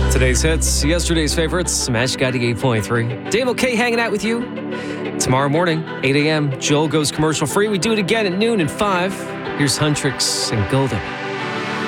Today's hits, yesterday's favorites, Magic 88.3. Dave OK hanging out with you. Tomorrow morning, 8 a.m., Joel goes commercial free. We do it again at noon and 5. Here's Huntrix and Golden.